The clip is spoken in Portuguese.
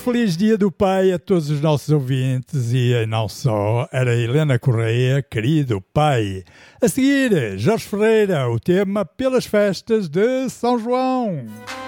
feliz Dia do Pai a todos os nossos ouvintes e não só. Era Helena Correia, querido pai. A seguir, Jorge Ferreira, o tema Pelas Festas de São João.